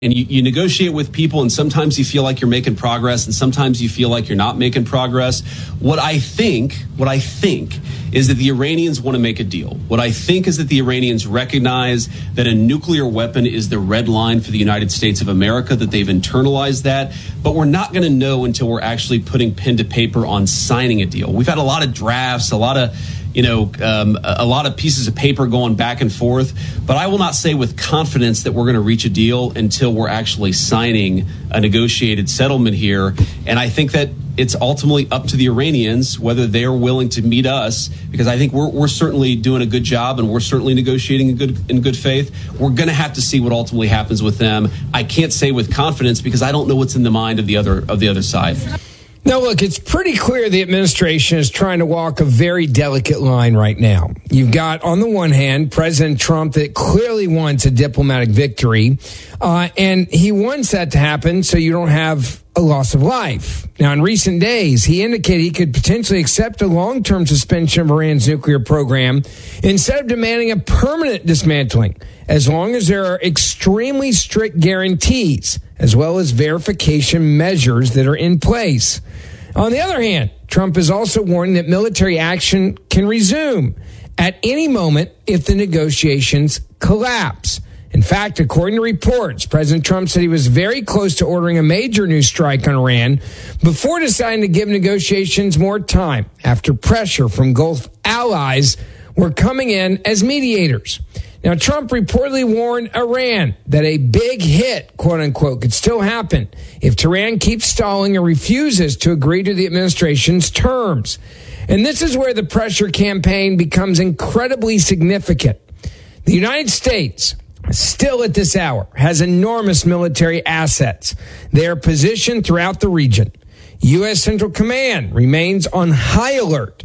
And you negotiate with people, and sometimes you feel like you're making progress, and sometimes you feel like you're not making progress. What I think is that the Iranians want to make a deal. What I think is that the Iranians recognize that a nuclear weapon is the red line for the United States of America, that they've internalized that. But we're not going to know until we're actually putting pen to paper on signing a deal. We've had a lot of drafts, a lot of pieces of paper going back and forth. But I will not say with confidence that we're going to reach a deal until we're actually signing a negotiated settlement here. And I think that it's ultimately up to the Iranians whether they're willing to meet us, because I think we're certainly doing a good job and we're certainly negotiating in good faith. We're going to have to see what ultimately happens with them. I can't say with confidence because I don't know what's in the mind of the other side. Now, look, it's pretty clear the administration is trying to walk a very delicate line right now. You've got, on the one hand, President Trump that clearly wants a diplomatic victory, and he wants that to happen so you don't have a loss of life. Now, in recent days, he indicated he could potentially accept a long-term suspension of Iran's nuclear program instead of demanding a permanent dismantling, as long as there are extremely strict guarantees as well as verification measures that are in place. On the other hand, Trump is also warning that military action can resume at any moment if the negotiations collapse. In fact, according to reports, President Trump said he was very close to ordering a major new strike on Iran before deciding to give negotiations more time after pressure from Gulf allies were coming in as mediators. Now, Trump reportedly warned Iran that a big hit, quote unquote, could still happen if Tehran keeps stalling or refuses to agree to the administration's terms. And this is where the pressure campaign becomes incredibly significant. The United States, still at this hour, has enormous military assets. They are positioned throughout the region. U.S. Central Command remains on high alert.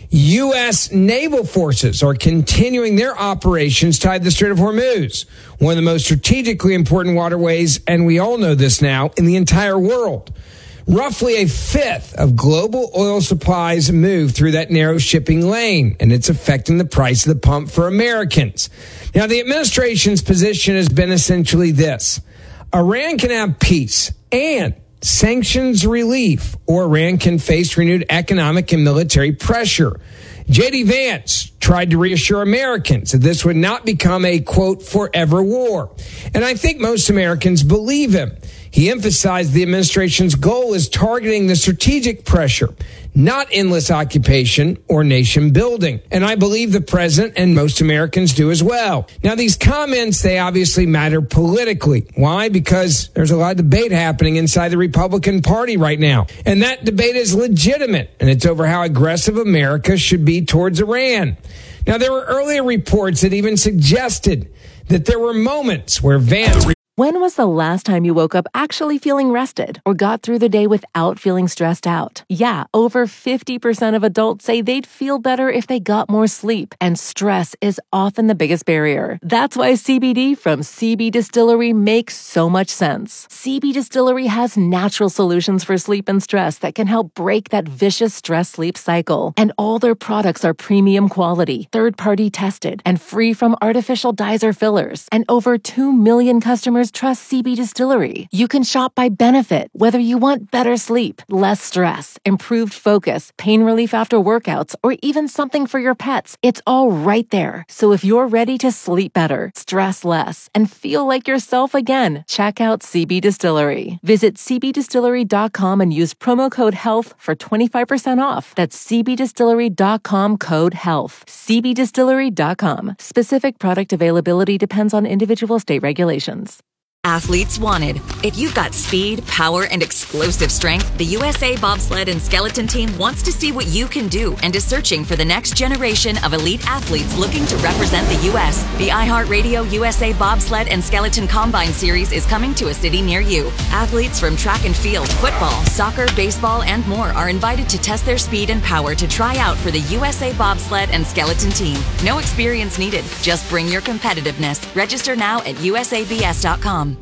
U.S. naval forces are continuing their operations tied to the Strait of Hormuz, one of the most strategically important waterways, and we all know this now, in the entire world. Roughly a fifth of global oil supplies move through that narrow shipping lane, and it's affecting the price of the pump for Americans. Now, the administration's position has been essentially this: Iran can have peace and sanctions relief, or Iran can face renewed economic and military pressure. J.D. Vance tried to reassure Americans that this would not become a, quote, forever war. And I think most Americans believe him. He emphasized the administration's goal is targeting the strategic pressure, not endless occupation or nation building. And I believe the president and most Americans do as well. Now, these comments, they obviously matter politically. Why? Because there's a lot of debate happening inside the Republican Party right now. And that debate is legitimate, and it's over how aggressive America should be towards Iran. Now, there were earlier reports that even suggested that there were moments where Vance... When was the last time you woke up actually feeling rested or got through the day without feeling stressed out? Yeah, over 50% of adults say they'd feel better if they got more sleep, and stress is often the biggest barrier. That's why CBD from CB Distillery makes so much sense. CB Distillery has natural solutions for sleep and stress that can help break that vicious stress-sleep cycle. And all their products are premium quality, third-party tested, and free from artificial dyes or fillers. And over 2 million customers trust CB Distillery. You can shop by benefit, whether you want better sleep, less stress, improved focus, pain relief after workouts, or even something for your pets. It's all right there. So if you're ready to sleep better, stress less, and feel like yourself again, check out CB Distillery. Visit cbdistillery.com and use promo code HEALTH for 25% off. That's cbdistillery.com, code HEALTH. cbdistillery.com. Specific product availability depends on individual state regulations. Athletes wanted. If you've got speed, power, and explosive strength, the USA Bobsled and Skeleton Team wants to see what you can do and is searching for the next generation of elite athletes looking to represent the U.S. The iHeartRadio USA Bobsled and Skeleton Combine Series is coming to a city near you. Athletes from track and field, football, soccer, baseball, and more are invited to test their speed and power to try out for the USA Bobsled and Skeleton Team. No experience needed. Just bring your competitiveness. Register now at usabs.com.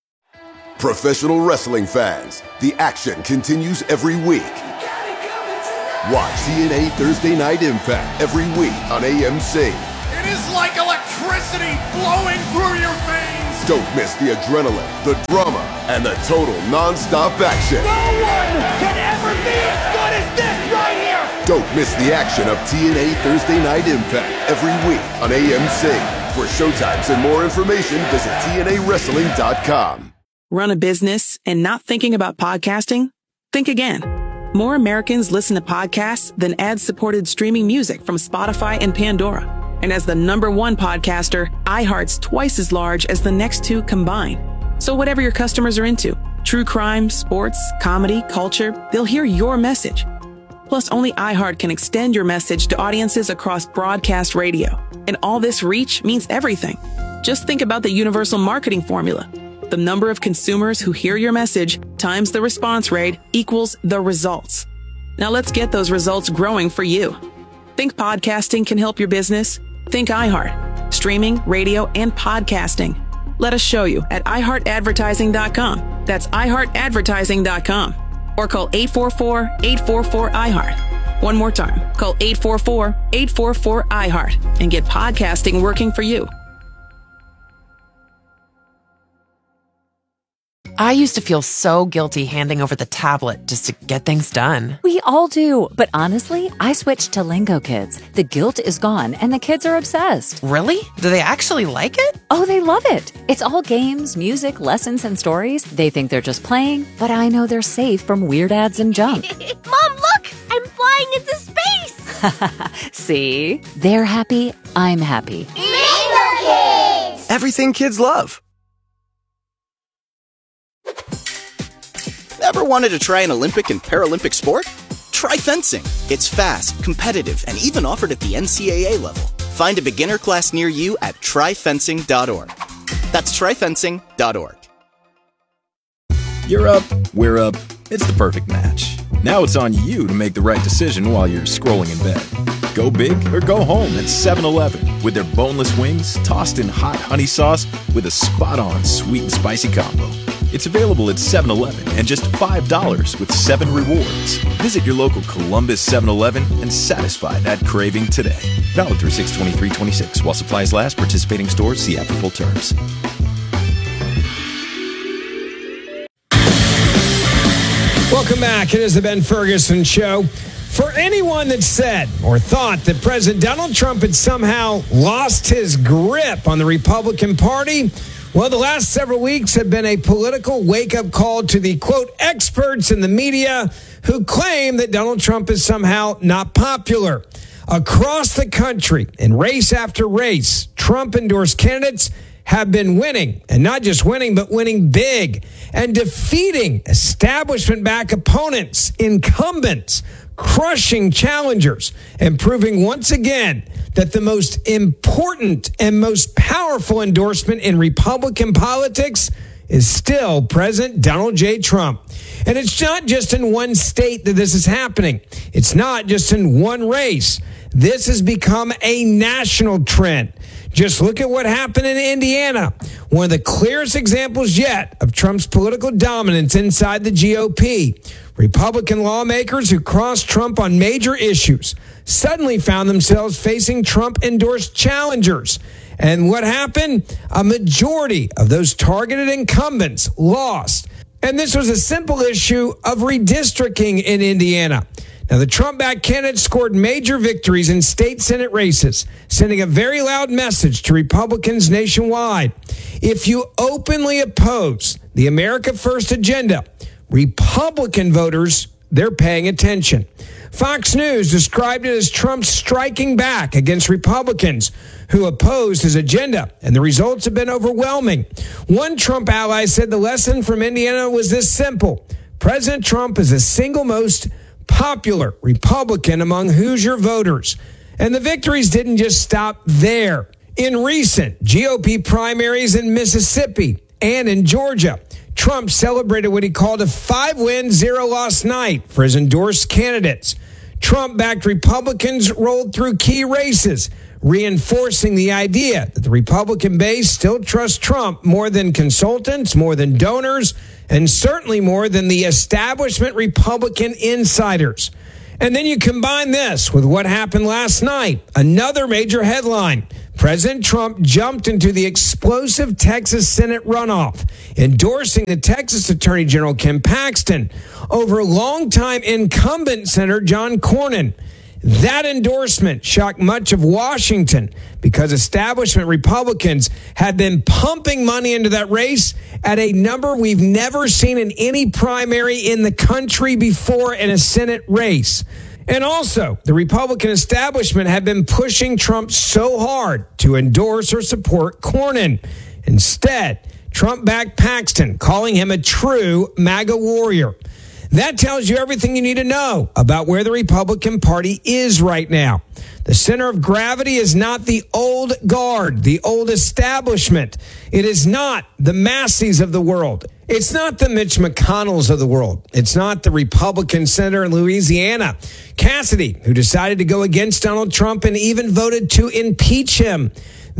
Professional wrestling fans, the action continues every week. Watch TNA Thursday Night Impact every week on AMC. It is like electricity flowing through your veins. Don't miss the adrenaline, the drama, and the total non-stop action. No one can ever be as good as this right here! Don't miss the action of TNA Thursday Night Impact every week on AMC. For showtimes and more information, visit TNAWrestling.com. Run a business and not thinking about podcasting? Think again. More Americans listen to podcasts than ad-supported streaming music from Spotify and Pandora. And as the #1 podcaster, iHeart's twice as large as the next two combined. So whatever your customers are into, true crime, sports, comedy, culture, they'll hear your message. Plus, only iHeart can extend your message to audiences across broadcast radio. And all this reach means everything. Just think about the universal marketing formula. The number of consumers who hear your message times the response rate equals the results. Now let's get those results growing for you. Think podcasting can help your business? Think iHeart. Streaming, radio, and podcasting. Let us show you at iHeartAdvertising.com. That's iHeartAdvertising.com. Or call 844-844-iHeart. One more time. Call 844-844-iHeart and get podcasting working for you. I used to feel so guilty handing over the tablet just to get things done. We all do. But honestly, I switched to Lingo Kids. The guilt is gone and the kids are obsessed. Really? Do they actually like it? Oh, they love it. It's all games, music, lessons, and stories. They think they're just playing, but I know they're safe from weird ads and junk. Mom, look! I'm flying into space! See? They're happy. I'm happy. Lingo Kids! Everything kids love. Ever wanted to try an Olympic and Paralympic sport? Try fencing. It's fast, competitive, and even offered at the NCAA level. Find a beginner class near you at tryfencing.org. That's tryfencing.org. You're up, we're up. It's the perfect match. Now it's on you to make the right decision while you're scrolling in bed. Go big or go home at 7-Eleven with their boneless wings tossed in hot honey sauce with a spot-on sweet and spicy combo. It's available at 7-Eleven and just $5 with 7 rewards. Visit your local Columbus 7-Eleven and satisfy that craving today. Valid through 6/23/26. While supplies last, participating stores see app for full terms. Welcome back. It is the Ben Ferguson Show. For anyone that said or thought that President Donald Trump had somehow lost his grip on the Republican Party, well, the last several weeks have been a political wake-up call to the, quote, experts in the media who claim that Donald Trump is somehow not popular. Across the country, in race after race, Trump-endorsed candidates have been winning, and not just winning, but winning big, and defeating establishment-backed opponents, incumbents, crushing challengers, and proving once again that the most important and most powerful endorsement in Republican politics is still President Donald J. Trump. And it's not just in one state that this is happening. It's not just in one race. This has become a national trend. Just look at what happened in Indiana, one of the clearest examples yet of Trump's political dominance inside the GOP. Republican lawmakers who crossed Trump on major issues suddenly found themselves facing Trump-endorsed challengers. And what happened? A majority of those targeted incumbents lost. And this was a simple issue of redistricting in Indiana. Now, the Trump-backed candidates scored major victories in state Senate races, sending a very loud message to Republicans nationwide. If you openly oppose the America First agenda, Republican voters, they're paying attention. Fox News described it as Trump striking back against Republicans who opposed his agenda, and the results have been overwhelming. One Trump ally said the lesson from Indiana was this simple: President Trump is the single most popular Republican among Hoosier voters. And the victories didn't just stop there. In recent GOP primaries in Mississippi and in Georgia, Trump celebrated what he called a 5-win, 0-loss night for his endorsed candidates. Trump-backed Republicans rolled through key races, reinforcing the idea that the Republican base still trusts Trump more than consultants, more than donors, and certainly more than the establishment Republican insiders. And then you combine this with what happened last night, another major headline. President Trump jumped into the explosive Texas Senate runoff, endorsing the Texas Attorney General Ken Paxton over longtime incumbent Senator John Cornyn. That endorsement shocked much of Washington because establishment Republicans had been pumping money into that race at a number we've never seen in any primary in the country before in a Senate race. And also, the Republican establishment had been pushing Trump so hard to endorse or support Cornyn. Instead, Trump backed Paxton, calling him a true MAGA warrior. That tells you everything you need to know about where the Republican Party is right now. The center of gravity is not the old guard, the old establishment. It is not the Masseys of the world. It's not the Mitch McConnells of the world. It's not the Republican senator in Louisiana, Cassidy, who decided to go against Donald Trump and even voted to impeach him.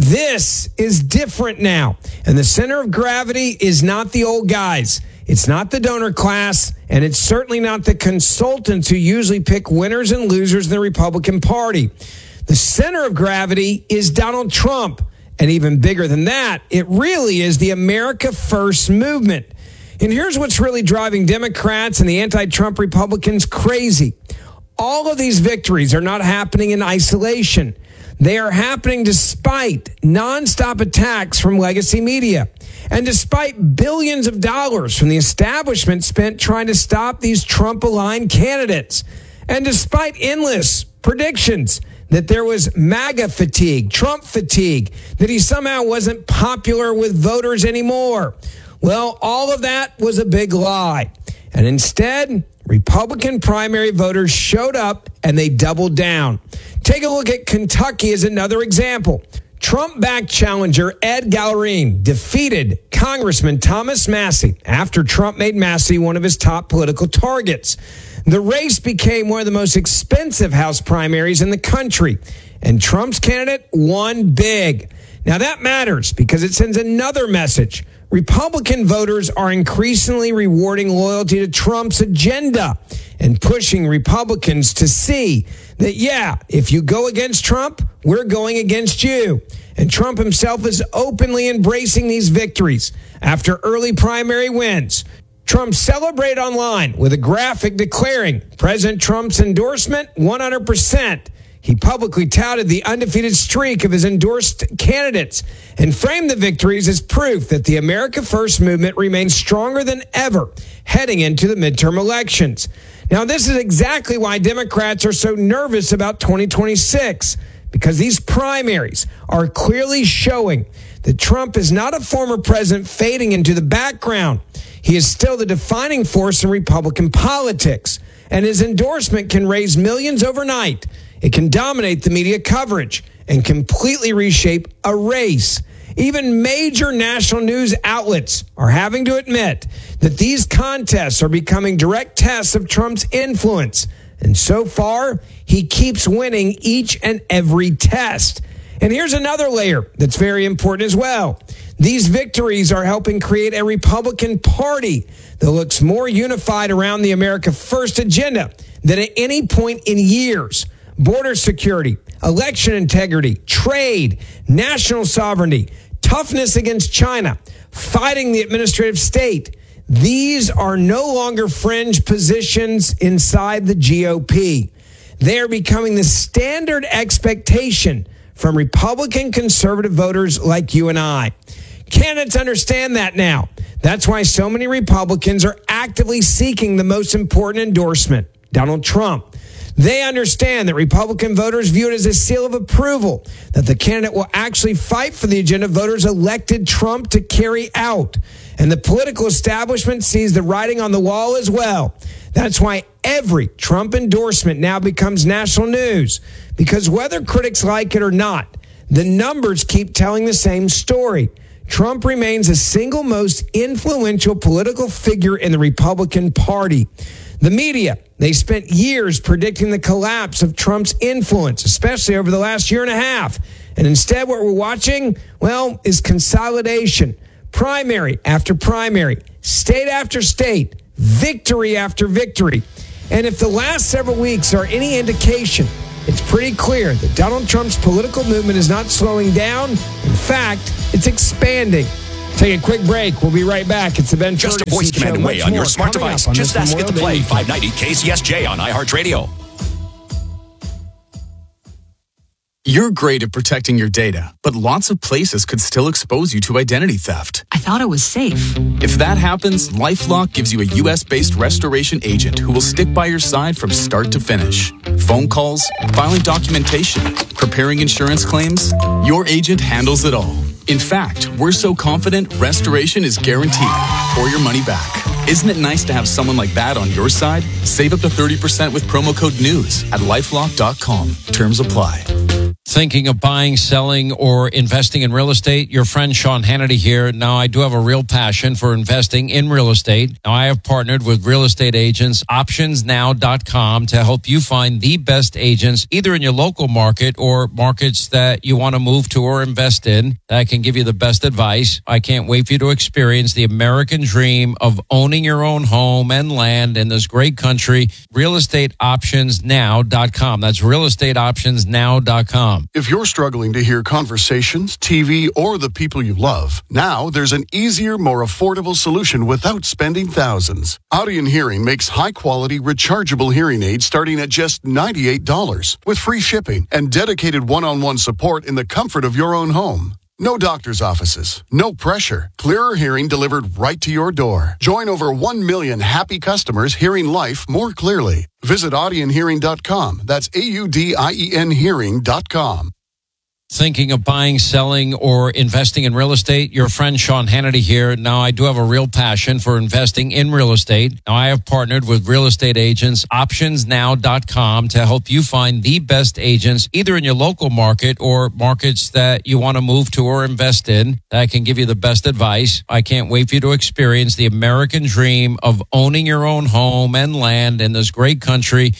This is different now. And the center of gravity is not the old guys. It's not the donor class, and it's certainly not the consultants who usually pick winners and losers in the Republican Party. The center of gravity is Donald Trump. And even bigger than that, it really is the America First movement. And here's what's really driving Democrats and the anti-Trump Republicans crazy. All of these victories are not happening in isolation. They are happening despite nonstop attacks from legacy media and despite billions of dollars from the establishment spent trying to stop these Trump-aligned candidates, and despite endless predictions that there was MAGA fatigue, Trump fatigue, that he somehow wasn't popular with voters anymore. Well, all of that was a big lie. And instead, Republican primary voters showed up and they doubled down. Take a look at Kentucky as another example. Trump-backed challenger Ed Gallerin defeated Congressman Thomas Massie after Trump made Massie one of his top political targets. The race became one of the most expensive House primaries in the country, and Trump's candidate won big. Now that matters because it sends another message. Republican voters are increasingly rewarding loyalty to Trump's agenda and pushing Republicans to see that, yeah, if you go against Trump, we're going against you. And Trump himself is openly embracing these victories after early primary wins. Trump celebrated online with a graphic declaring President Trump's endorsement 100%. He publicly touted the undefeated streak of his endorsed candidates and framed the victories as proof that the America First movement remains stronger than ever heading into the midterm elections. Now, this is exactly why Democrats are so nervous about 2026, because these primaries are clearly showing that Trump is not a former president fading into the background. He is still the defining force in Republican politics, and his endorsement can raise millions overnight. It can dominate the media coverage and completely reshape a race. Even major national news outlets are having to admit that these contests are becoming direct tests of Trump's influence. And so far, he keeps winning each and every test. And here's another layer that's very important as well. These victories are helping create a Republican Party that looks more unified around the America First agenda than at any point in years. Border security, election integrity, trade, national sovereignty, toughness against China, fighting the administrative state. These are no longer fringe positions inside the GOP. They are becoming the standard expectation from Republican conservative voters like you and I. Candidates understand that now. That's why so many Republicans are actively seeking the most important endorsement, Donald Trump. They understand that Republican voters view it as a seal of approval that the candidate will actually fight for the agenda voters elected Trump to carry out. And the political establishment sees the writing on the wall as well. That's why every Trump endorsement now becomes national news. Because whether critics like it or not, the numbers keep telling the same story. Trump remains the single most influential political figure in the Republican Party. The media, they spent years predicting the collapse of Trump's influence, especially over the last year and a half. And instead, what we're watching, well, is consolidation. Primary after primary, state after state, victory after victory. And if the last several weeks are any indication, it's pretty clear that Donald Trump's political movement is not slowing down. In fact, it's expanding. Take a quick break. We'll be right back. It's the Ben Just Ferguson a voice command Show. away on your smart Coming device. up on Just this ask it to Memorial play Day 590 KCSJ on iHeartRadio. You're great at protecting your data, but lots of places could still expose you to identity theft. I thought it was safe. If that happens, LifeLock gives you a U.S.-based restoration agent who will stick by your side from start to finish. Phone calls, filing documentation, preparing insurance claims, your agent handles it all. In fact, we're so confident restoration is guaranteed or your money back. Isn't it nice to have someone like that on your side? Save up to 30% with promo code NEWS at LifeLock.com. Terms apply. Thinking of buying, selling, or investing in real estate? Your friend Sean Hannity here. Now, I do have a real passion for investing in real estate. Now, I have partnered with real estate agents, optionsnow.com, to help you find the best agents, either in your local market or markets that you want to move to or invest in, that can give you the best advice. I can't wait for you to experience the American dream of owning your own home and land in this great country. Realestateoptionsnow.com. That's realestateoptionsnow.com. If you're struggling to hear conversations, TV, or the people you love, now there's an easier, more affordable solution without spending thousands. Audien Hearing makes high-quality, rechargeable hearing aids starting at just $98 with free shipping and dedicated one-on-one support in the comfort of your own home. No doctor's offices, no pressure, clearer hearing delivered right to your door. Join over 1 million happy customers hearing life more clearly. Visit AudienHearing.com. That's AUDIEN Hearing.com. Thinking of buying, selling, or investing in real estate? Your friend Sean Hannity here. Now, I do have a real passion for investing in real estate. Now, I have partnered with real estate agents, optionsnow.com, to help you find the best agents, either in your local market or markets that you want to move to or invest in, that can give you the best advice. I can't wait for you to experience the American dream of owning your own home and land in this great country.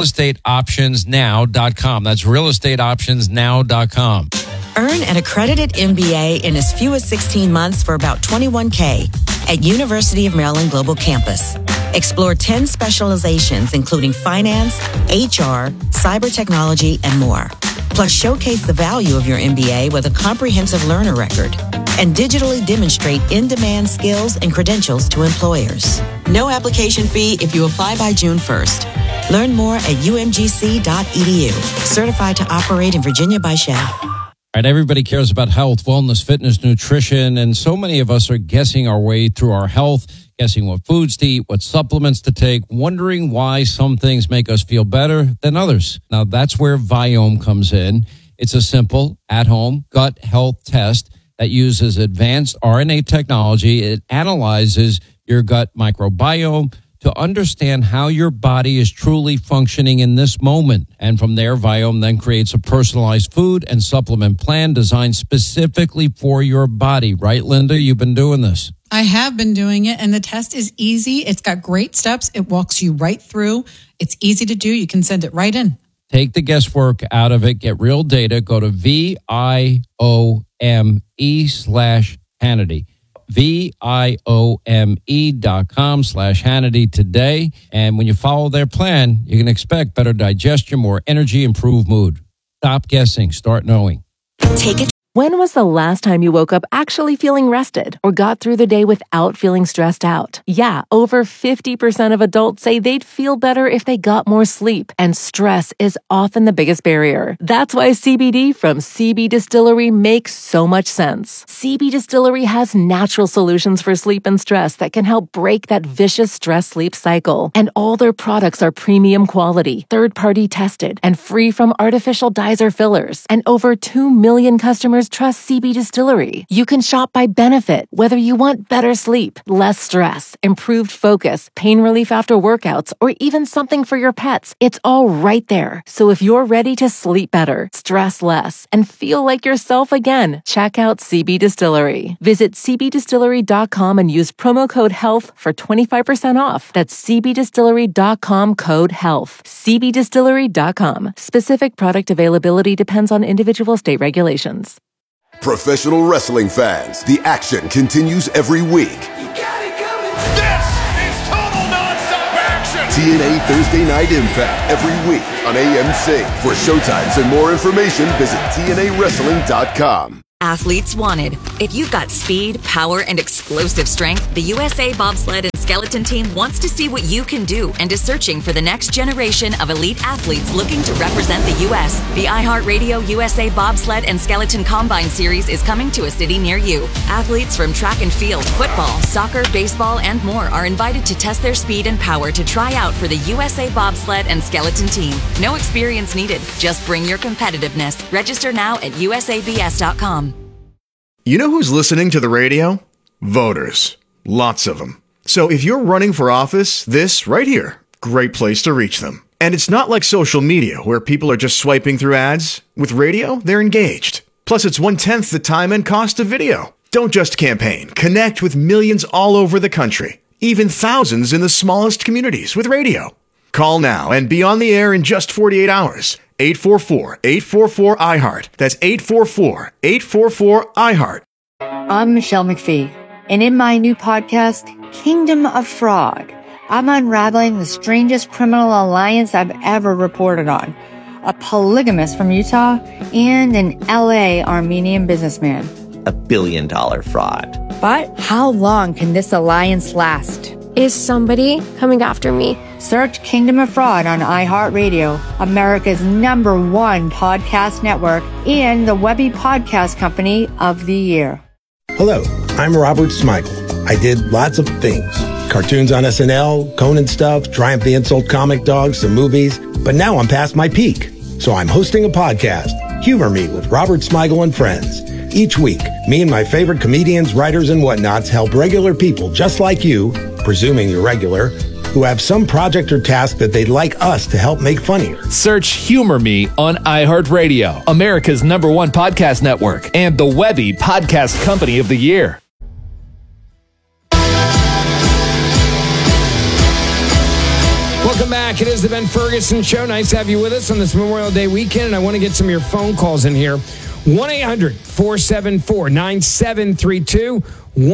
Realestateoptionsnow.com. That's realestateoptionsnow.com. Earn an accredited MBA in as few as 16 months for about $21K at University of Maryland Global Campus. Explore 10 specializations, including finance, HR, cyber technology, and more. Plus, showcase the value of your MBA with a comprehensive learner record and digitally demonstrate in-demand skills and credentials to employers. No application fee if you apply by June 1st. Learn more at umgc.edu. Certified to operate in Virginia by SCHEV. All right, everybody cares about health, wellness, fitness, nutrition, and so many of us are guessing our way through our health, guessing what foods to eat, what supplements to take, wondering why some things make us feel better than others. Now, that's where Viome comes in. It's a simple, at-home gut health test that uses advanced RNA technology. It analyzes your gut microbiome to understand how your body is truly functioning in this moment. And from there, Viome then creates a personalized food and supplement plan designed specifically for your body. Right, Linda? You've been doing this. I have been doing it, and the test is easy. It's got great steps. It walks you right through. It's easy to do. You can send it right in. Take the guesswork out of it. Get real data. Go to VIOME/Hannity. VIOME.com/Hannity today. And when you follow their plan, you can expect better digestion, more energy, improved mood. Stop guessing. Start knowing. Take it. When was the last time you woke up actually feeling rested or got through the day without feeling stressed out? Yeah, over 50% of adults say they'd feel better if they got more sleep, and stress is often the biggest barrier. That's why CBD from CB Distillery makes so much sense. CB Distillery has natural solutions for sleep and stress that can help break that vicious stress-sleep cycle. And all their products are premium quality, third-party tested, and free from artificial dyes or fillers. And over 2 million customers trust CB Distillery. You can shop by benefit, whether you want better sleep, less stress, improved focus, pain relief after workouts, or even something for your pets. It's all right there. So if you're ready to sleep better, stress less, and feel like yourself again, check out CB Distillery. Visit cbdistillery.com and use promo code HEALTH for 25% off. That's cbdistillery.com code HEALTH. cbdistillery.com. Specific product availability depends on individual state regulations. Professional wrestling fans, the action continues every week. This is total non-stop action. TNA Thursday Night Impact every week on AMC. For showtimes and more information, visit TNAWrestling.com. Athletes wanted. If you've got speed, power, and explosive strength, the USA Bobsled and Skeleton Team wants to see what you can do and is searching for the next generation of elite athletes looking to represent the U.S. The iHeartRadio USA Bobsled and Skeleton Combine Series is coming to a city near you. Athletes from track and field, football, soccer, baseball, and more are invited to test their speed and power to try out for the USA Bobsled and Skeleton Team. No experience needed. Just bring your competitiveness. Register now at usabs.com. You know who's listening to the radio? Voters. Lots of them. So if you're running for office, this right here, great place to reach them. And it's not like social media where people are just swiping through ads. With radio, they're engaged. Plus, it's 1/10 the time and cost of video. Don't just campaign. Connect with millions all over the country, even thousands in the smallest communities with radio. Call now and be on the air in just 48 hours. 844-844-iHeart. That's 844-844-iHeart. I'm Michelle McPhee, and in my new podcast, Kingdom of Fraud, I'm unraveling the strangest criminal alliance I've ever reported on. A polygamist from Utah and an LA Armenian businessman. $1 billion fraud. But how long can this alliance last? Is somebody coming after me? Search Kingdom of Fraud on iHeartRadio, America's #1 podcast network, and the Webby Podcast Company of the Year. Hello, I'm Robert Smigel. I did lots of things. Cartoons on SNL, Conan stuff, Triumph the Insult Comic Dog, some movies. But now I'm past my peak. So I'm hosting a podcast, Humor Me with Robert Smigel and Friends. Each week, me and my favorite comedians, writers, and whatnots help regular people just like you, presuming you're regular, who have some project or task that they'd like us to help make funnier. Search Humor Me on iHeartRadio, America's #1 podcast network, and the Webby Podcast Company of the Year. Welcome back. It is the Ben Ferguson Show. Nice to have you with us on this Memorial Day weekend, and I want to get some of your phone calls in here. 1-800-474-9732.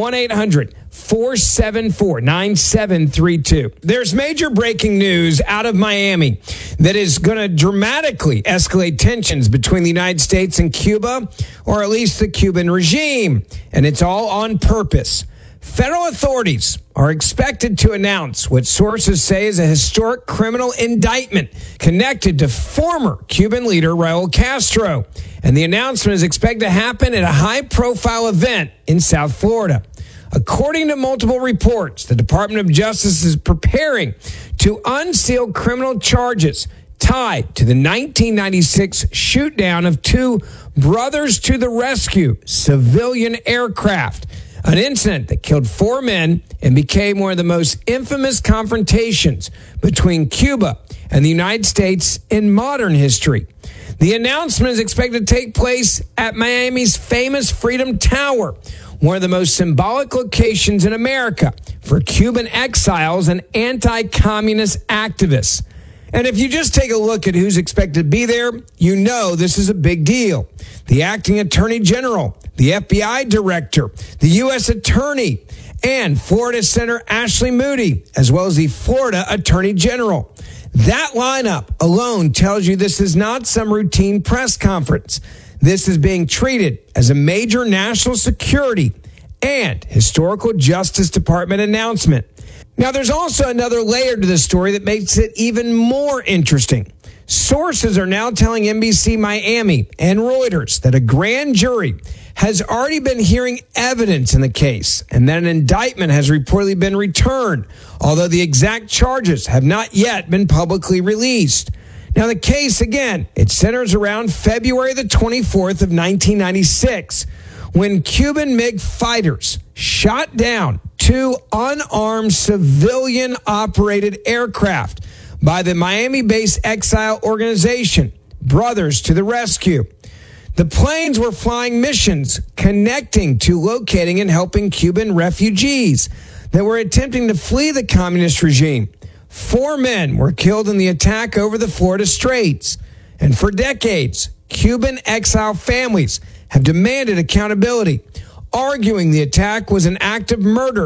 1-800-474-9732. There's major breaking news out of Miami that is going to dramatically escalate tensions between the United States and Cuba, or at least the Cuban regime. And it's all on purpose. Federal authorities are expected to announce what sources say is a historic criminal indictment connected to former Cuban leader Raul Castro. And the announcement is expected to happen at a high-profile event in South Florida. According to multiple reports, the Department of Justice is preparing to unseal criminal charges tied to the 1996 shoot-down of two Brothers to the Rescue civilian aircraft, an incident that killed 4 men and became one of the most infamous confrontations between Cuba and the United States in modern history. The announcement is expected to take place at Miami's famous Freedom Tower, one of the most symbolic locations in America for Cuban exiles and anti-communist activists. And if you just take a look at who's expected to be there, you know this is a big deal. The acting attorney general, the FBI director, the U.S. attorney, and Florida Senator Ashley Moody, as well as the Florida attorney general. That lineup alone tells you this is not some routine press conference. This is being treated as a major national security and historical Justice Department announcement. Now, there's also another layer to this story that makes it even more interesting. Sources are now telling NBC Miami and Reuters that a grand jury has already been hearing evidence in the case and that an indictment has reportedly been returned, although the exact charges have not yet been publicly released. Now, the case, again, it centers around February the 24th of 1996, when Cuban MiG fighters shot down 2 unarmed civilian-operated aircraft by the Miami-based exile organization, Brothers to the Rescue. The planes were flying missions connecting to locating and helping Cuban refugees that were attempting to flee the communist regime. 4 men were killed in the attack over the Florida Straits. And for decades, Cuban exile families have demanded accountability, arguing the attack was an act of murder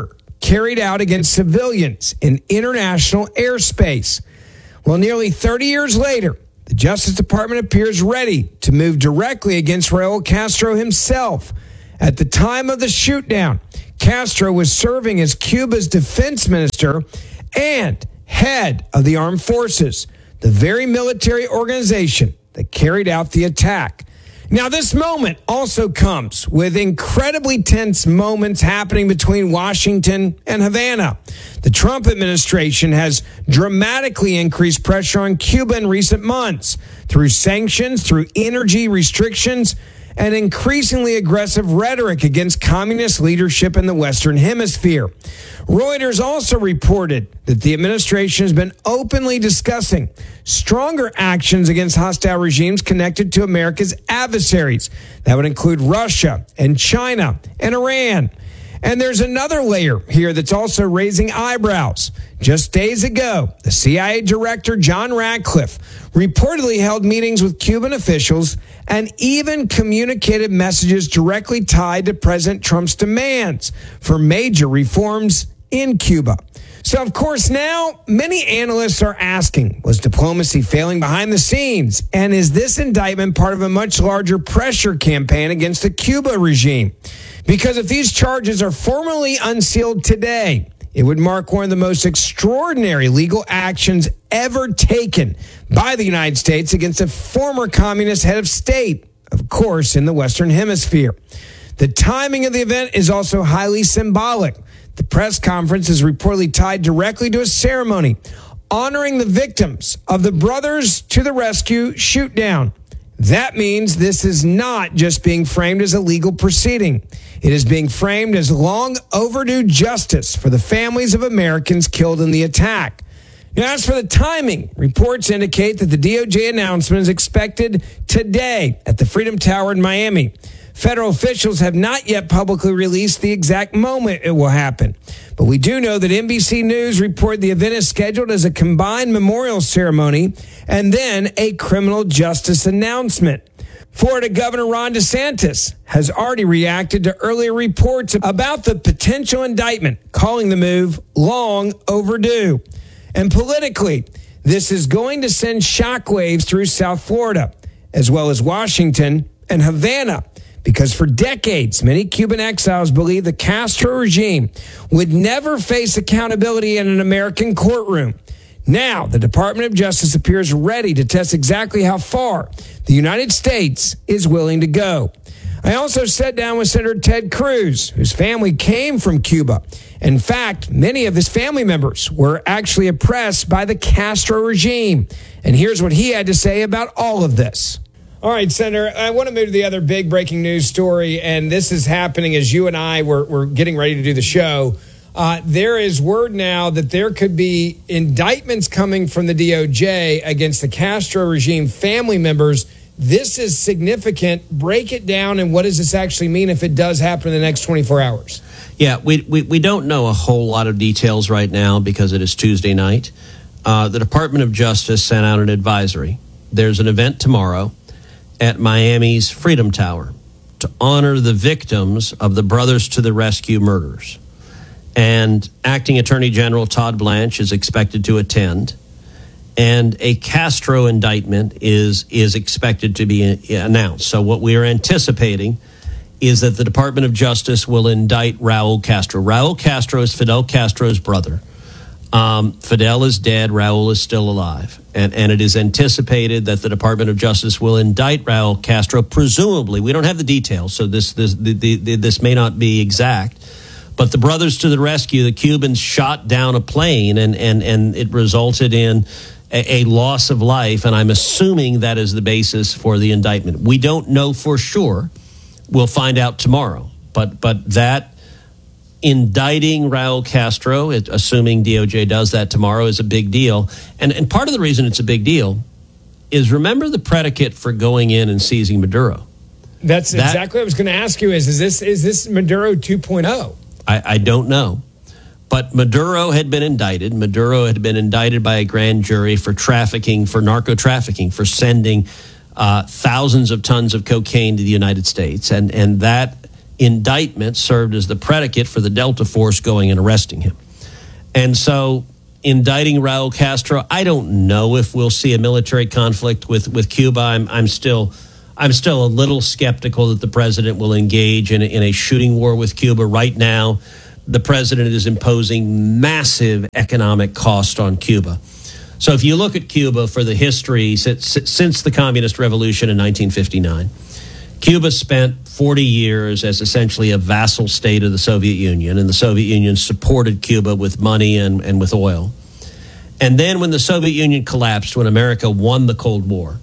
carried out against civilians in international airspace. Well, nearly 30 years later, the Justice Department appears ready to move directly against Raul Castro himself. At the time of the shootdown, Castro was serving as Cuba's defense minister and head of the armed forces, the very military organization that carried out the attack. Now, this moment also comes with incredibly tense moments happening between Washington and Havana. The Trump administration has dramatically increased pressure on Cuba in recent months through sanctions, through energy restrictions, and increasingly aggressive rhetoric against communist leadership in the Western Hemisphere. Reuters also reported that the administration has been openly discussing stronger actions against hostile regimes connected to America's adversaries. That would include Russia and China and Iran. And there's another layer here that's also raising eyebrows. Just days ago, the CIA director John Ratcliffe reportedly held meetings with Cuban officials and even communicated messages directly tied to President Trump's demands for major reforms in Cuba. So, of course, now many analysts are asking, was diplomacy failing behind the scenes? And is this indictment part of a much larger pressure campaign against the Cuba regime? Because if these charges are formally unsealed today, it would mark one of the most extraordinary legal actions ever taken by the United States against a former communist head of state, of course, in the Western Hemisphere. The timing of the event is also highly symbolic. The press conference is reportedly tied directly to a ceremony honoring the victims of the Brothers to the Rescue shootdown. That means this is not just being framed as a legal proceeding. It is being framed as long overdue justice for the families of Americans killed in the attack. Now, as for the timing, reports indicate that the DOJ announcement is expected today at the Freedom Tower in Miami. Federal officials have not yet publicly released the exact moment it will happen. But we do know that NBC News reported the event is scheduled as a combined memorial ceremony and then a criminal justice announcement. Florida Governor Ron DeSantis has already reacted to earlier reports about the potential indictment, calling the move long overdue. And politically, this is going to send shockwaves through South Florida, as well as Washington and Havana, because for decades, many Cuban exiles believed the Castro regime would never face accountability in an American courtroom. Now, the Department of Justice appears ready to test exactly how far the United States is willing to go. I also sat down with Senator Ted Cruz, whose family came from Cuba. In fact, many of his family members were actually oppressed by the Castro regime. And here's what he had to say about all of this. All right, Senator, I want to move to the other big breaking news story, and this is happening as you and I were getting ready to do the show. There is word now that there could be indictments coming from the DOJ against the Castro regime family members. This is significant. Break it down, and what does this actually mean if it does happen in the next 24 hours? Yeah, we don't know a whole lot of details right now because it is Tuesday night. The Department of Justice sent out an advisory. There's an event tomorrow at Miami's Freedom Tower to honor the victims of the Brothers to the Rescue murders. And Acting Attorney General Todd Blanche is expected to attend. And a Castro indictment is expected to be announced. So what we are anticipating is that the Department of Justice will indict Raul Castro. Raul Castro is Fidel Castro's brother. Fidel is dead. Raul is still alive. And it is anticipated that the Department of Justice will indict Raul Castro, presumably. We don't have the details, so this may not be exact. But the Brothers to the Rescue, the Cubans shot down a plane, and it resulted in a loss of life, and I'm assuming that is the basis for the indictment. We don't know for sure. We'll find out tomorrow. But that indicting Raul Castro, assuming DOJ does that tomorrow, is a big deal. And part of the reason it's a big deal is, remember the predicate for going in and seizing Maduro. That's exactly what I was going to ask you. Is this Maduro 2.0? I don't know. But Maduro had been indicted. Maduro had been indicted by a grand jury for trafficking, for narco-trafficking, for sending thousands of tons of cocaine to the United States. And that indictment served as the predicate for the Delta Force going and arresting him. And so indicting Raul Castro, I don't know if we'll see a military conflict with Cuba. I'm still a little skeptical that the president will engage in a shooting war with Cuba. Right now, the president is imposing massive economic cost on Cuba. So if you look at Cuba for the history since the Communist Revolution in 1959, Cuba spent 40 years as essentially a vassal state of the Soviet Union, and the Soviet Union supported Cuba with money and with oil. And then when the Soviet Union collapsed, when America won the Cold War,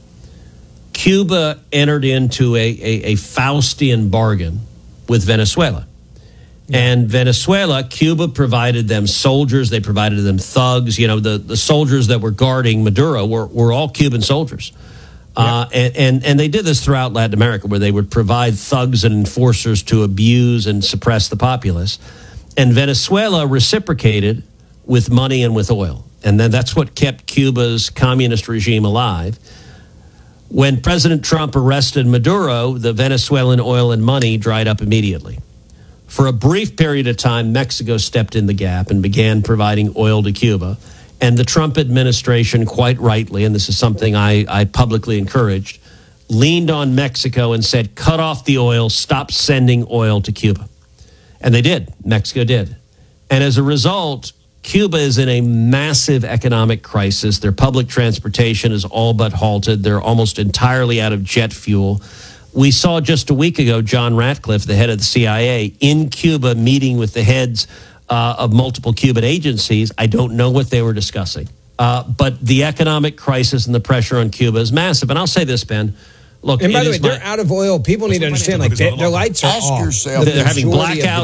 Cuba entered into a Faustian bargain with Venezuela. And Venezuela, Cuba provided them soldiers, they provided them thugs. You know, the soldiers that were guarding Maduro were all Cuban soldiers. And they did this throughout Latin America, where they would provide thugs and enforcers to abuse and suppress the populace. And Venezuela reciprocated with money and with oil. And then that's what kept Cuba's communist regime alive. When President Trump arrested Maduro, the Venezuelan oil and money dried up immediately. For a brief period of time, Mexico stepped in the gap and began providing oil to Cuba. And the Trump administration, quite rightly, and this is something I publicly encouraged, leaned on Mexico and said, cut off the oil, stop sending oil to Cuba. And they did. Mexico did. And as a result, Cuba is in a massive economic crisis. Their public transportation is all but halted. They're almost entirely out of jet fuel. We saw just a week ago John Ratcliffe, the head of the CIA, in Cuba meeting with the heads of multiple Cuban agencies. I don't know what they were discussing. But the economic crisis and the pressure on Cuba is massive. And I'll say this, Ben. Look, and by the way, they're out of oil. People need to understand, like, their lights are off. Yourself, they're having blackouts.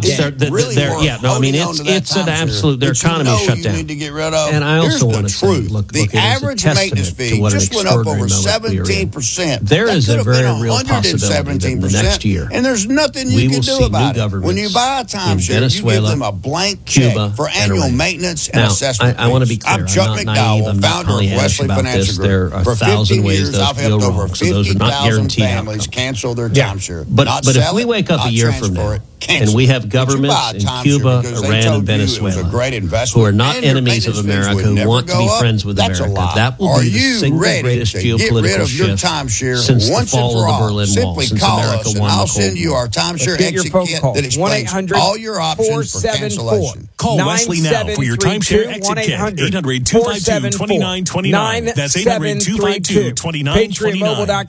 It's an absolute. Their economy shut down. Need to get rid of. And I also want to say, look, the average maintenance fee just went up over 17%. There is a very real possibility that in the next year, and there's nothing you can do about it. When you buy a timeshare, you give them a blank check for annual maintenance and assessment. I want to be clear. I'm Chuck McDowell, founder of Wesley Financial Group. For 15 years, I've helped over 50,000 families cancel their timeshare. But if we wake up a year from now and we have governments in Cuba, Iran, and Venezuela who are not enemies of America, who want to be friends with America, that will be the single greatest geopolitical shift since the fall of the Berlin Wall, since America won the Cold War. I'll send you our timeshare exit kit that explains all your options for cancellation. Call Wesley now for your timeshare exit kit. 800-252-2929. That's 800-252-2929.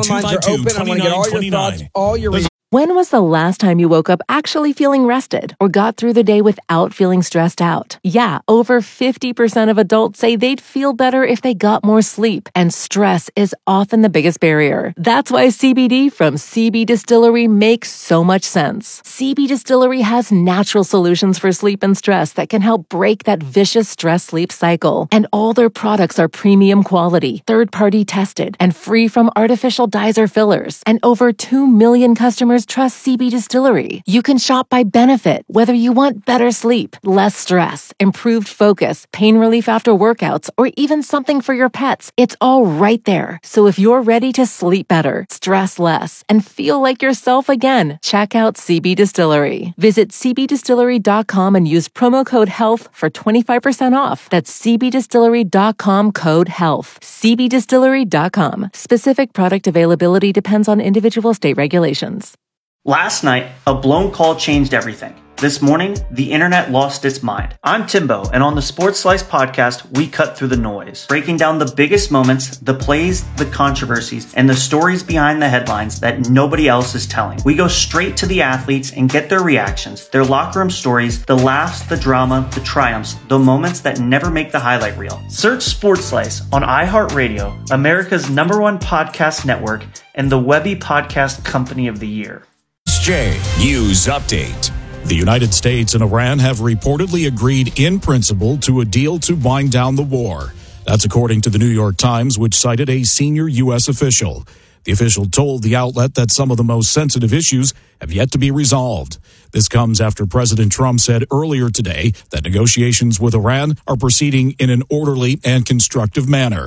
800-252-2929. When was the last time you woke up actually feeling rested or got through the day without feeling stressed out? Yeah, over 50% of adults say they'd feel better if they got more sleep, and stress is often the biggest barrier. That's why CBD from CB Distillery makes so much sense. CB Distillery has natural solutions for sleep and stress that can help break that vicious stress-sleep cycle. And all their products are premium quality, third-party tested, and free from artificial dyes or fillers. And over 2 million customers trust CB Distillery. You can shop by benefit, whether you want better sleep, less stress, improved focus, pain relief after workouts, or even something for your pets. It's all right there. So if you're ready to sleep better, stress less, and feel like yourself again, check out CB Distillery. Visit cbdistillery.com and use promo code HEALTH for 25% off. That's cbdistillery.com, code HEALTH. cbdistillery.com. Specific product availability depends on individual state regulations. Last night, a blown call changed everything. This morning, the internet lost its mind. I'm Timbo, and on the Sports Slice podcast, we cut through the noise, breaking down the biggest moments, the plays, the controversies, and the stories behind the headlines that nobody else is telling. We go straight to the athletes and get their reactions, their locker room stories, the laughs, the drama, the triumphs, the moments that never make the highlight reel. Search Sports Slice on iHeartRadio, America's #1 podcast network, and the Webby Podcast Company of the Year. J News Update. The United States and Iran have reportedly agreed in principle to a deal to wind down the war. That's according to the New York Times, which cited a senior U.S. official. The official told the outlet that some of the most sensitive issues have yet to be resolved. This comes after President Trump said earlier today that negotiations with Iran are proceeding in an orderly and constructive manner.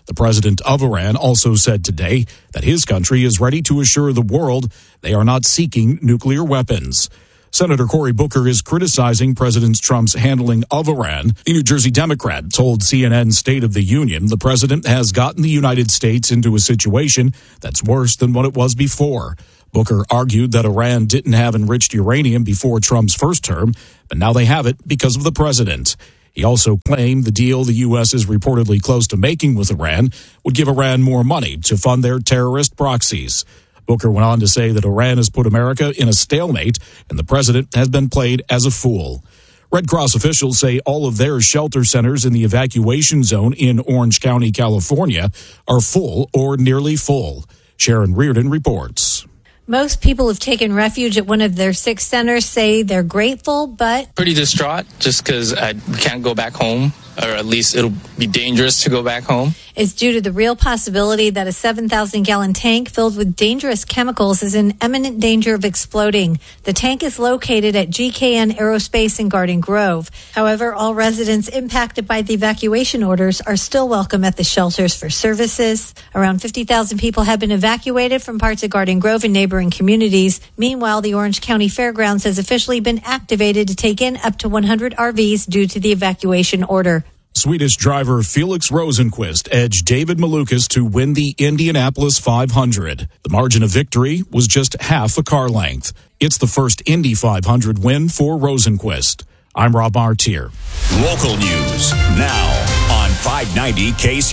The president of Iran also said today that his country is ready to assure the world they are not seeking nuclear weapons. Senator Cory Booker is criticizing President Trump's handling of Iran. The New Jersey Democrat told CNN State of the Union the president has gotten the United States into a situation that's worse than what it was before. Booker argued that Iran didn't have enriched uranium before Trump's first term, but now they have it because of the president. He also claimed the deal the U.S. is reportedly close to making with Iran would give Iran more money to fund their terrorist proxies. Booker went on to say that Iran has put America in a stalemate and the president has been played as a fool. Red Cross officials say all of their shelter centers in the evacuation zone in Orange County, California, are full or nearly full. Sharon Reardon reports. Most people who've taken refuge at one of their 6 centers say they're grateful, but pretty distraught just because we can't go back home, or at least it'll be dangerous to go back home. It's due to the real possibility that a 7,000-gallon tank filled with dangerous chemicals is in imminent danger of exploding. The tank is located at GKN Aerospace in Garden Grove. However, all residents impacted by the evacuation orders are still welcome at the shelters for services. Around 50,000 people have been evacuated from parts of Garden Grove and neighboring communities. Meanwhile, the Orange County Fairgrounds has officially been activated to take in up to 100 RVs due to the evacuation order. Swedish driver Felix Rosenqvist edged David Malukas to win the Indianapolis 500. The margin of victory was just half a car length. It's the first Indy 500 win for Rosenqvist. I'm Rob Martier. Local news now on 590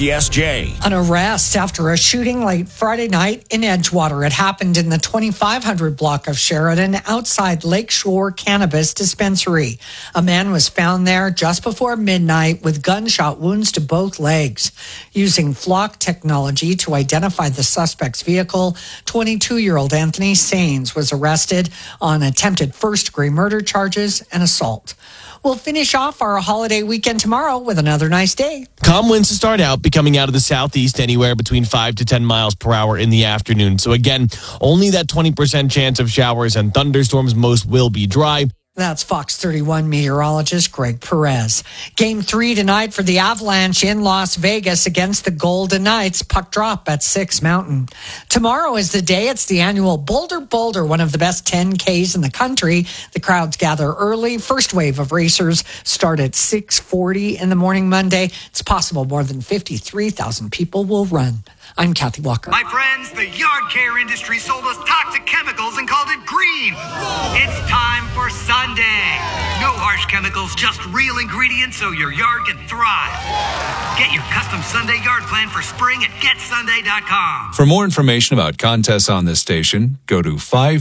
KCSJ. An arrest after a shooting late Friday night in Edgewater. It happened in the 2500 block of Sheridan outside Lakeshore Cannabis Dispensary. A man was found there just before midnight with gunshot wounds to both legs. Using Flock technology to identify the suspect's vehicle, 22-year-old Anthony Sains was arrested on attempted first-degree murder charges and assault. We'll finish off our holiday weekend tomorrow with another nice day. Calm winds to start out, becoming out of the southeast anywhere between 5 to 10 miles per hour in the afternoon. So again, only that 20% chance of showers and thunderstorms. Most will be dry. That's Fox 31 meteorologist Greg Perez. Game 3 tonight for the Avalanche in Las Vegas against the Golden Knights. Puck drop at 6 Mountain. Tomorrow is the day. It's the annual Boulder, one of the best 10Ks in the country. The crowds gather early. First wave of racers start at 6:40 in the morning Monday. It's possible more than 53,000 people will run. I'm Kathy Walker. My friends, the yard care industry sold us toxic chemicals and called it green. It's time for Sunday. No harsh chemicals, just real ingredients so your yard can thrive. Get your custom Sunday yard plan for spring at getsunday.com. For more information about contests on this station, go to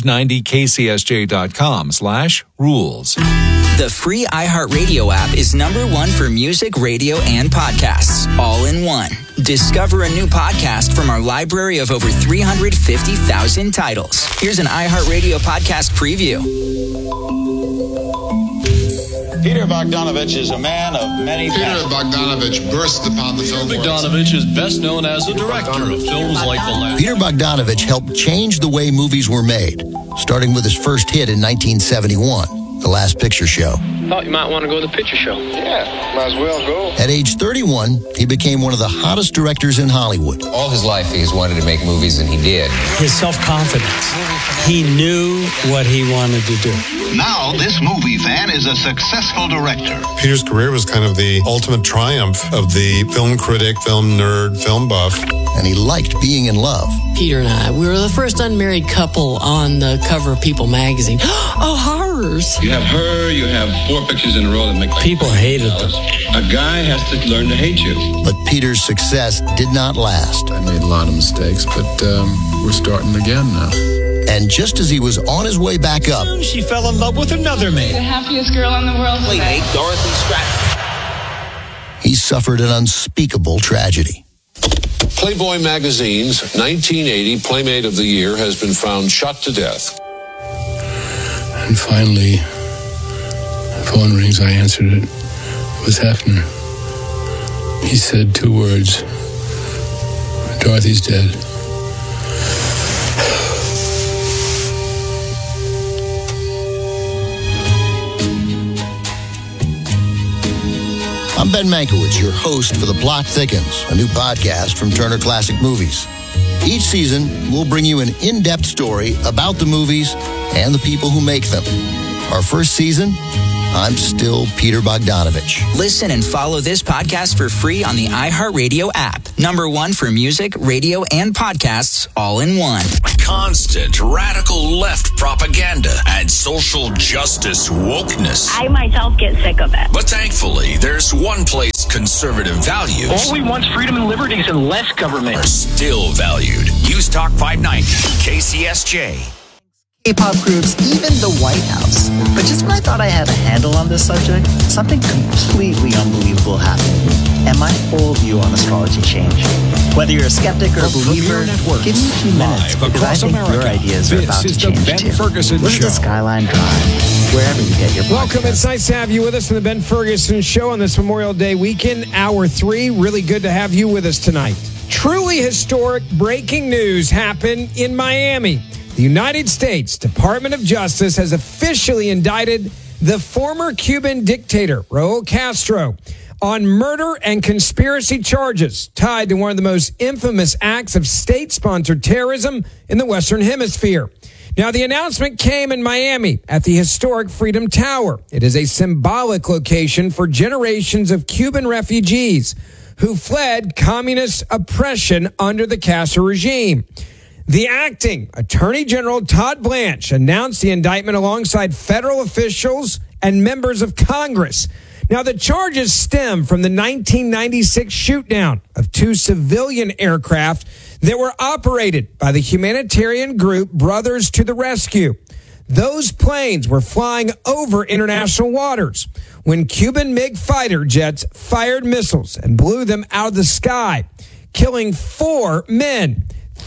590kcsj.com/rules. The free iHeartRadio app is #1 for music, radio, and podcasts, all in one. Discover a new podcast from our library of over 350,000 titles. Here's an iHeartRadio podcast preview. Peter Bogdanovich is a man of many passions. Peter Bogdanovich burst upon the film world. Bogdanovich is best known as a director of films like The Last. Peter Bogdanovich helped change the way movies were made, starting with his first hit in 1971, The Last Picture Show. Thought you might want to go to the picture show. Yeah, might as well go. At age 31, he became one of the hottest directors in Hollywood. All his life, he's wanted to make movies, and he did. His self-confidence. He knew what he wanted to do. Now, this movie fan is a successful director. Peter's career was kind of the ultimate triumph of the film critic, film nerd, film buff. And he liked being in love. Peter and I, we were the first unmarried couple on the cover of People magazine. Oh, horrors. You have her, you have 4 pictures in a row that make people hated them. A guy has to learn to hate you. But Peter's success did not last. I made a lot of mistakes, but we're starting again now. And just as he was on his way back up, she fell in love with another man. The happiest girl in the world. Playmate Dorothy Stratton. He suffered an unspeakable tragedy. Playboy magazine's 1980 Playmate of the Year has been found shot to death. And finally, the phone rings. I answered it. It was Hefner. He said 2 words. Dorothy's dead. I'm Ben Mankiewicz, your host for The Plot Thickens, a new podcast from Turner Classic Movies. Each season, we'll bring you an in-depth story about the movies and the people who make them. Our first season, I'm still Peter Bogdanovich. Listen and follow this podcast for free on the iHeartRadio app. #1 for music, radio, and podcasts all in one. Constant radical left propaganda and social justice wokeness. I myself get sick of it. But thankfully, there's one place conservative values. All we want is freedom and liberties and less government. Are still valued. News Talk 590, KCSJ. K-pop groups, even the White House. But just when I thought I had a handle on this subject, something completely unbelievable happened, and my whole view on astrology changed. Whether you're a skeptic or a believer, give me a few minutes, because I think your ideas are about to change too. Listen to Skyline Drive, wherever you get your podcasts. Welcome. It's nice to have you with us on the Ben Ferguson Show on this Memorial Day weekend, Hour 3. Really good to have you with us tonight. Truly historic breaking news happened in Miami. The United States Department of Justice has officially indicted the former Cuban dictator, Raul Castro, on murder and conspiracy charges tied to one of the most infamous acts of state-sponsored terrorism in the Western Hemisphere. Now, the announcement came in Miami at the historic Freedom Tower. It is a symbolic location for generations of Cuban refugees who fled communist oppression under the Castro regime. The acting Attorney General Todd Blanche announced the indictment alongside federal officials and members of Congress. Now, the charges stem from the 1996 shootdown of 2 civilian aircraft that were operated by the humanitarian group Brothers to the Rescue. Those planes were flying over international waters when Cuban MiG fighter jets fired missiles and blew them out of the sky, killing 4 men.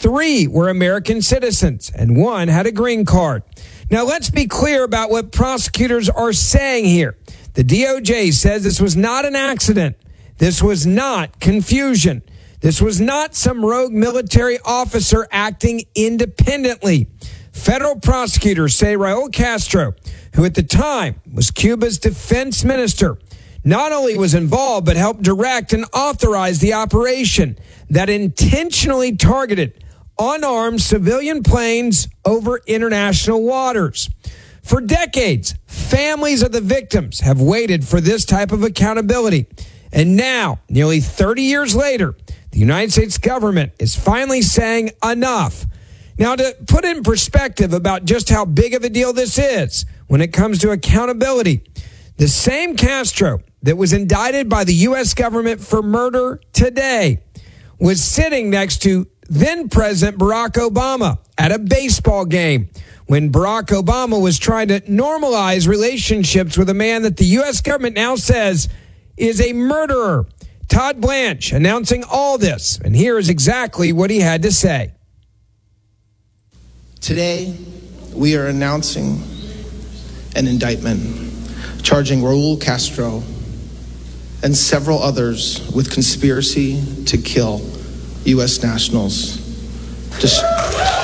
3 were American citizens, and 1 had a green card. Now, let's be clear about what prosecutors are saying here. The DOJ says this was not an accident. This was not confusion. This was not some rogue military officer acting independently. Federal prosecutors say Raul Castro, who at the time was Cuba's defense minister, not only was involved, but helped direct and authorize the operation that intentionally targeted unarmed civilian planes over international waters. For decades, families of the victims have waited for this type of accountability. And now, nearly 30 years later, the United States government is finally saying enough. Now, to put in perspective about just how big of a deal this is when it comes to accountability, the same Castro that was indicted by the U.S. government for murder today was sitting next to then President Barack Obama at a baseball game when Barack Obama was trying to normalize relationships with a man that the U.S. government now says is a murderer. Todd Blanche announcing all this, and here is exactly what he had to say. Today, we are announcing an indictment charging Raul Castro and several others with conspiracy to kill U.S. nationals.